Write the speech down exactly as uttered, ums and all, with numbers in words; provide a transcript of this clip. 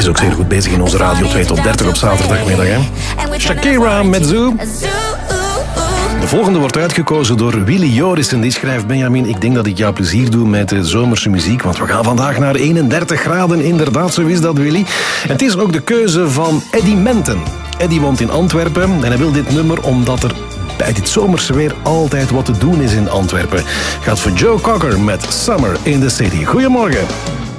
is ook zeer goed bezig in onze Radio twee Top dertig op zaterdagmiddag. Hè? Shakira met Zoo. De volgende wordt uitgekozen door Willy Jorissen. Die schrijft: Benjamin, ik denk dat ik jou plezier doe met de zomerse muziek, want we gaan vandaag naar eenendertig graden. Inderdaad, zo is dat, Willy. En het is ook de keuze van Eddy Menten. Eddy woont in Antwerpen en hij wil dit nummer omdat er bij dit zomerse weer altijd wat te doen is in Antwerpen. Gaat voor Joe Cocker met Summer in the City. Goedemorgen.